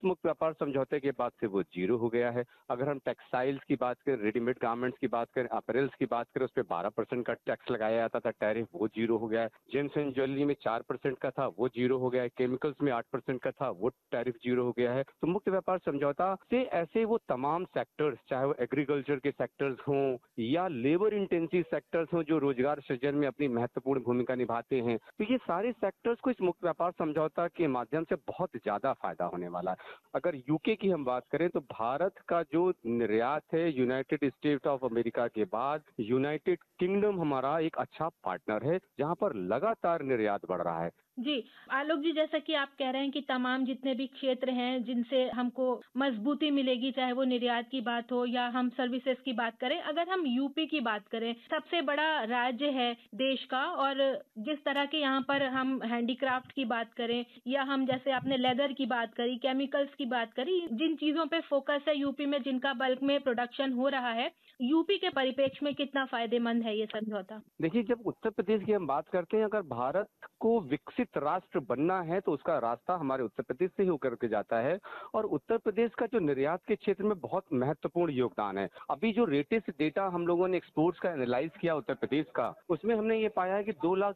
मुक्त व्यापार समझौते के बाद से वो जीरो हो गया है। अगर हम टेक्सटाइल्स की बात करें, रेडीमेड गारमेंट्स की बात करें, अपरेल्स की बात करें, उस पर 12% का टैक्स लगाया जाता था टैरिफ, वो जीरो हो गया है। जेम्स एंड ज्वेलरी में 4% का था, वो जीरो हो गया है। केमिकल्स में 8% का था, वो टैरिफ जीरो हो गया है। तो मुक्त व्यापार समझौता से ऐसे वो तमाम सेक्टर्स, चाहे वो एग्रीकल्चर के सेक्टर्स हों या लेबर इंटेंसिव सेक्टर्स हों जो रोजगार सृजन में अपनी महत्वपूर्ण भूमिका निभाते हैं, तो ये सारे सेक्टर्स को इस मुक्त व्यापार समझौता के माध्यम से बहुत ज्यादा फायदा होने वाला है। अगर यूके की हम बात करें तो भारत का जो निर्यात है यूनाइटेड स्टेट ऑफ अमेरिका के बाद यूनाइटेड किंगडम हमारा एक अच्छा पार्टनर है, जहां पर लगातार निर्यात बढ़ रहा है। जी, आलोक जी, जैसा कि आप कह रहे हैं कि तमाम जितने भी क्षेत्र हैं जिनसे हमको मजबूती मिलेगी, चाहे वो निर्यात की बात हो या हम सर्विसेज की बात करें। अगर हम यूपी की बात करें, सबसे बड़ा राज्य है देश का, और जिस तरह के यहाँ पर हम हैंडीक्राफ्ट की बात करें या हम जैसे आपने लेदर की बात करी, केमिकल्स की बात करी, जिन चीजों पे फोकस है यूपी में, जिनका बल्क में प्रोडक्शन हो रहा है, यूपी के परिप्रेक्ष्य में कितना फायदेमंद है ये समझौता? देखिए, जब उत्तर प्रदेश की हम बात करते हैं, अगर भारत को विकसित राष्ट्र बनना है तो उसका रास्ता हमारे उत्तर प्रदेश से ही होकर के जाता है। और उत्तर प्रदेश का जो निर्यात के क्षेत्र में बहुत महत्वपूर्ण योगदान है। अभी जो लेटेस्ट डेटा हम लोगों ने एक्सपोर्ट्स का एनालाइज किया उत्तर प्रदेश का, उसमें हमने ये पाया है कि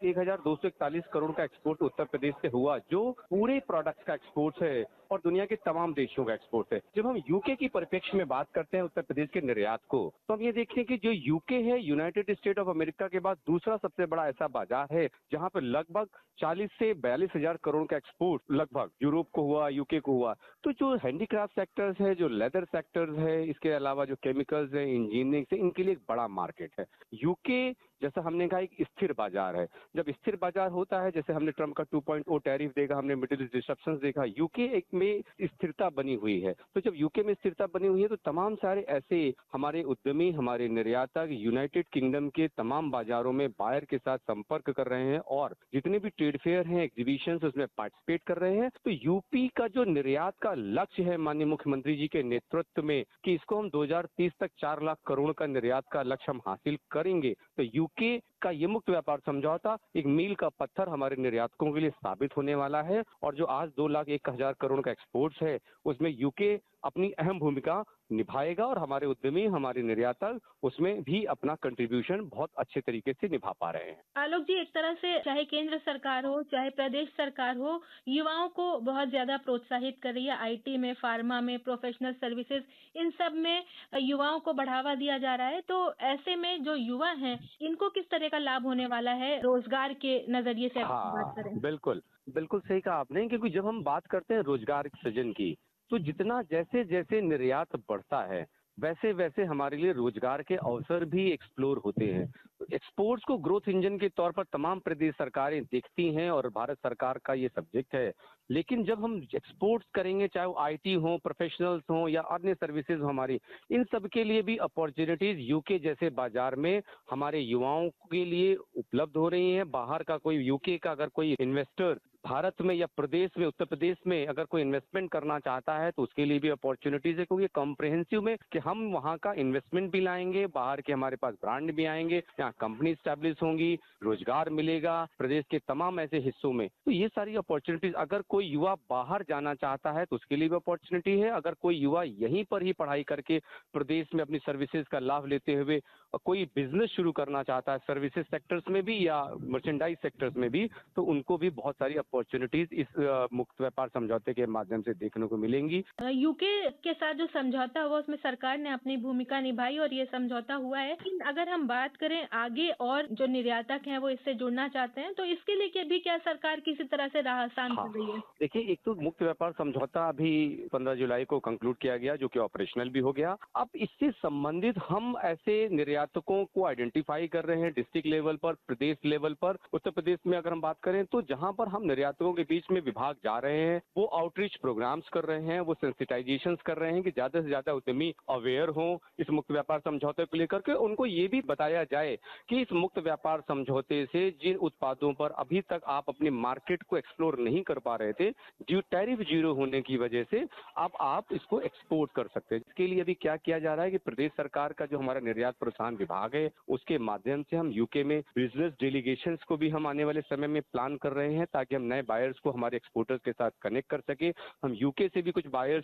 2,01,241 करोड़ का एक्सपोर्ट उत्तर प्रदेश से हुआ, जो पूरे प्रोडक्ट्स का एक्सपोर्ट है और दुनिया के तमाम देशों का एक्सपोर्ट है। जब हम यूके की परिप्रेक्ष्य में बात करते हैं उत्तर प्रदेश के निर्यात को, तो हम ये देखते हैं कि जो यूके है, यूनाइटेड स्टेट ऑफ अमेरिका के बाद दूसरा सबसे बड़ा ऐसा बाजार है जहां पर लगभग 40 से 42 हजार करोड़ का एक्सपोर्ट लगभग यूरोप को हुआ, यूके को हुआ। तो जो हैंडीक्राफ्ट सेक्टर्स है, जो लेदर सेक्टर्स है, इसके अलावा जो केमिकल्स है, इंजीनियरिंग से, इनके लिए एक बड़ा मार्केट है। यूके, जैसा हमने कहा, एक स्थिर बाजार है। जब स्थिर बाजार होता है, जैसे हमने ट्रम्प का 2.0 टैरिफ देखा, हमने मिडिल ईस्ट डिस्रप्शंस देखा, यूके एक में स्थिरता बनी हुई है। तो जब यूके में स्थिरता बनी हुई है तो तमाम सारे ऐसे हमारे उद्यमी, हमारे निर्यातक यूनाइटेड किंगडम के तमाम बाजारों में बायर के साथ संपर्क कर रहे हैं और जितने भी ट्रेड फेयर हैं, एग्जीबिशंस, उसमें पार्टिसिपेट कर रहे हैं। तो यूपी का जो निर्यात का लक्ष्य है माननीय मुख्यमंत्री जी के नेतृत्व में, कि इसको हम 2030 तक 4 लाख करोड़ का निर्यात का लक्ष्य हम हासिल करेंगे, तो यूके का ये मुक्त व्यापार समझौता एक मील का पत्थर हमारे निर्यातकों के लिए साबित होने वाला है। और जो आज 2,01,000 करोड़ का एक्सपोर्ट्स है, उसमें यूके अपनी अहम भूमिका निभाएगा और हमारे उद्यमी, हमारे निर्यातक उसमें भी अपना कंट्रीब्यूशन बहुत अच्छे तरीके से निभा पा रहे हैं। आलोक जी, एक तरह से चाहे केंद्र सरकार हो चाहे प्रदेश सरकार हो, युवाओं को बहुत ज्यादा प्रोत्साहित कर रही है। आईटी में, फार्मा में, प्रोफेशनल सर्विसेज, इन सब में युवाओं को बढ़ावा दिया जा रहा है। तो ऐसे में जो युवा हैं, इनको किस तरह का लाभ होने वाला है रोजगार के नजरिए से अगर बात हाँ, करें? बिल्कुल, बिल्कुल सही कहा आपने, क्योंकि जब हम बात करते हैं रोजगार सृजन की, तो जितना जैसे जैसे निर्यात बढ़ता है, वैसे वैसे हमारे लिए रोजगार के अवसर भी एक्सप्लोर होते हैं। तो एक्सपोर्ट्स को ग्रोथ इंजन के तौर पर तमाम प्रदेश सरकारें देखती हैं और भारत सरकार का ये सब्जेक्ट है। लेकिन जब हम एक्सपोर्ट्स करेंगे, चाहे वो आईटी हो, प्रोफेशनल्स हो या अन्य सर्विसेज हो हमारी, इन सब के लिए भी अपॉर्चुनिटीज यूके जैसे बाजार में हमारे युवाओं के लिए उपलब्ध हो रही हैं। बाहर का कोई, यूके का अगर कोई इन्वेस्टर भारत में या प्रदेश में, उत्तर प्रदेश में अगर कोई इन्वेस्टमेंट करना चाहता है तो उसके लिए भी अपॉर्चुनिटीज है, क्योंकि कॉम्प्रिहेंसिव में कि हम वहाँ का इन्वेस्टमेंट भी लाएंगे, बाहर के हमारे पास ब्रांड भी आएंगे, यहाँ कंपनी स्टैब्लिश होंगी, रोजगार मिलेगा प्रदेश के तमाम ऐसे हिस्सों में। तो ये सारी अपॉर्चुनिटीज, अगर कोई युवा बाहर जाना चाहता है तो उसके लिए भी अपॉर्चुनिटी है। अगर कोई युवा यहीं पर ही पढ़ाई करके प्रदेश में अपनी सर्विसेज का लाभ लेते हुए कोई बिजनेस शुरू करना चाहता है सर्विसेज सेक्टर्स में भी या मर्चेंडाइज सेक्टर्स में भी, तो उनको भी बहुत सारी अपॉर्चुनिटीज इस मुक्त व्यापार समझौते के माध्यम से देखने को मिलेंगी। यूके के साथ जो समझौता हुआ उसमें सरकार ने अपनी भूमिका निभाई और ये समझौता हुआ है। लेकिन अगर हम बात करें आगे और जो निर्यातक हैं वो इससे जुड़ना चाहते हैं, तो इसके लिए भी क्या सरकार किसी तरह से राह आसान हाँ, कर रही है? देखिए, एक तो मुक्त व्यापार समझौता अभी 15 जुलाई को कंक्लूड किया गया, जो कि ऑपरेशनल भी हो गया। अब इससे संबंधित हम ऐसे निर्यातकों को आइडेंटिफाई कर रहे हैं डिस्ट्रिक्ट लेवल पर, प्रदेश लेवल पर। उत्तर प्रदेश में अगर हम बात करें तो जहां पर हम निर्यातकों के बीच में विभाग जा रहे हैं, वो आउटरीच प्रोग्राम्स कर रहे हैं, वो सेंसिटाइजेशन कर रहे हैं कि ज्यादा से ज्यादा उद्यमी अवेयर हों इस मुक्त व्यापार समझौते को लेकर के। उनको ये भी बताया जाए कि इस मुक्त व्यापार समझौते से जिन उत्पादों पर अभी तक आप अपने मार्केट को एक्सप्लोर नहीं कर पा रहे थे, जो टैरिफ जीरो होने की वजह से, अब आप इसको एक्सपोर्ट कर सकते हैं। इसके लिए अभी क्या किया जा रहा है कि प्रदेश सरकार का जो हमारा निर्यात प्रोत्साहन विभाग है, उसके माध्यम से हम यूके में बिजनेस डेलीगेशंस को भी हम आने वाले समय में प्लान कर रहे हैं, ताकि हम नए बायर्स को हमारे एक्सपोर्टर्स के साथ कनेक्ट कर सके। हम यूके से भी कुछ बायर्स